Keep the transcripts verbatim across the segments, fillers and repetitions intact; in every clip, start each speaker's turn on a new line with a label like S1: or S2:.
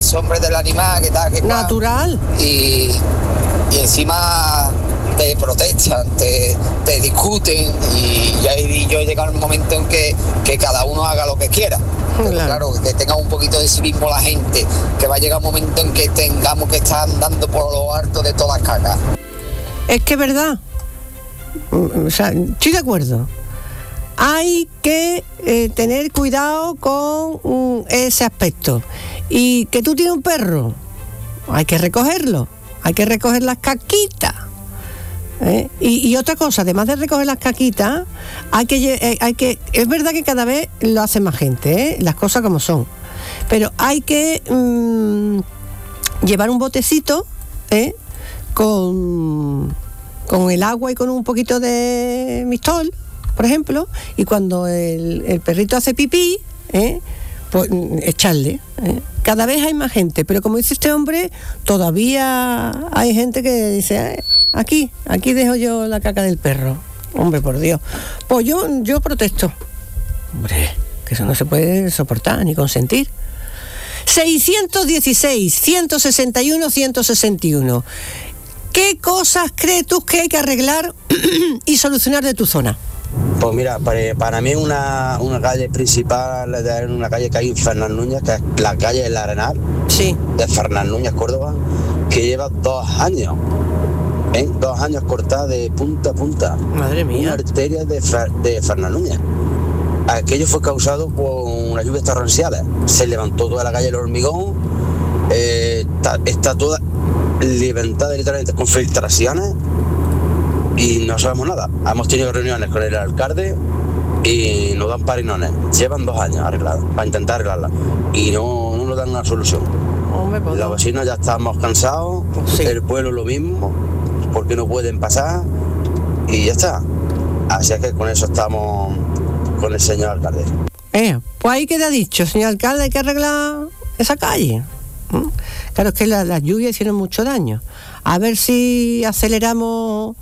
S1: eso, hombre, del animal, que tal, que cual.
S2: Natural.
S1: Y, y encima te protestan, te, te discuten y ya he, yo he llegado a un momento en que, que cada uno haga lo que quiera. Pero claro, que tenga un poquito de civismo la gente, que va a llegar un momento en que tengamos que estar andando por lo alto de todas las cagas.
S2: Es que es verdad. O sea, estoy de acuerdo. Hay que eh, tener cuidado con um, ese aspecto. Y que tú tienes un perro, hay que recogerlo, hay que recoger las caquitas. ¿Eh? Y, y otra cosa, además de recoger las caquitas, hay que, eh, hay que, es verdad que cada vez lo hace más gente, ¿eh? Las cosas como son, pero hay que mmm, llevar un botecito, ¿eh? con, con el agua y con un poquito de mistol, por ejemplo, y cuando el, el perrito hace pipí, ¿eh? pues echarle. ¿eh? Cada vez hay más gente, pero como dice este hombre, todavía hay gente que dice, eh, aquí, aquí dejo yo la caca del perro. Hombre, por Dios. Pues yo, yo protesto. Hombre, que eso no se puede soportar ni consentir. seiscientos dieciséis, ciento sesenta y uno, ciento sesenta y uno. ¿Qué cosas crees tú que hay que arreglar y solucionar de tu zona?
S3: Pues mira, para, para mí una, una calle principal, una calle que hay en Fernán Núñez, que es la calle del Arenal,
S2: sí.
S3: de Fernán Núñez, Córdoba, que lleva dos años, ¿eh? dos años cortada de punta a punta.
S2: Madre mía.
S3: Una arteria de, de Fernán Núñez. Aquello fue causado por unas lluvias torrenciales. Se levantó toda la calle del hormigón, eh, está, está toda levantada literalmente con filtraciones. Y no sabemos nada. Hemos tenido reuniones con el alcalde y nos dan parinones. Llevan dos años arreglados, para intentar arreglarla. Y no, no nos dan una solución.
S2: Hombre, pues
S3: los
S2: no.
S3: vecinos ya estamos cansados, sí. El pueblo lo mismo, porque no pueden pasar. Y ya está. Así es que con eso estamos con el señor alcalde.
S2: Eh, pues ahí queda dicho, señor alcalde, hay que arreglar esa calle. ¿Mm? Claro, es que la, las lluvias hicieron mucho daño. A ver si aceleramos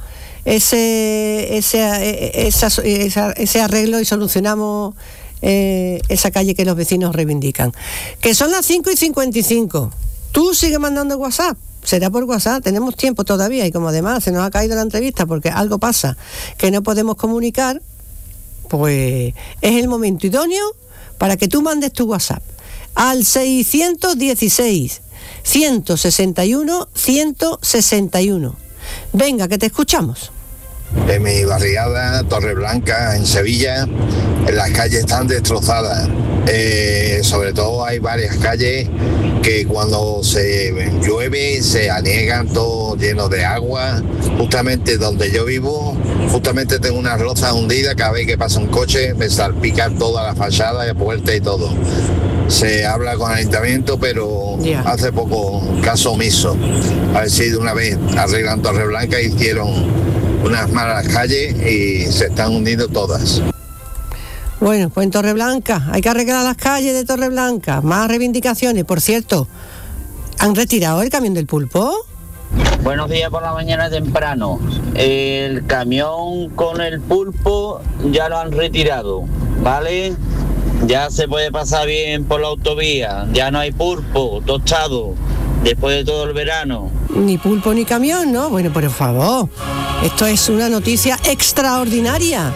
S2: ese ese esa, esa, ese arreglo y solucionamos eh, esa calle que los vecinos reivindican. Que son las cinco y cincuenta y cinco. Tú sigue mandando WhatsApp. Será por WhatsApp, tenemos tiempo todavía y como además se nos ha caído la entrevista porque algo pasa que no podemos comunicar, pues es el momento idóneo para que tú mandes tu WhatsApp al seiscientos dieciséis, ciento sesenta y uno, ciento sesenta y uno. Venga, que te escuchamos.
S4: En mi barriada, Torreblanca, en Sevilla, las calles están destrozadas. Eh, sobre todo hay varias calles que cuando se llueve se aniegan todo lleno de agua. Justamente donde yo vivo, justamente tengo unas lozas hundidas, cada vez que pasa un coche me salpican toda la fachada, de puerta y todo. Se habla con el ayuntamiento, pero yeah. hace poco caso omiso. A ver si de una vez arreglan Torreblanca, hicieron unas malas calles y se están hundiendo todas.
S2: Bueno, pues en Torreblanca, hay que arreglar las calles de Torreblanca, más reivindicaciones. Por cierto, ¿han retirado el camión del pulpo?
S5: Buenos días por la mañana temprano. El camión con el pulpo ya lo han retirado, ¿vale? Ya se puede pasar bien por la autovía, ya no hay pulpo tostado después de todo el verano.
S2: Ni pulpo ni camión, ¿no? Bueno, por favor, esto es una noticia extraordinaria,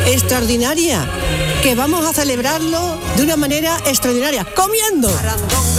S2: extraordinaria, que vamos a celebrarlo de una manera extraordinaria, comiendo.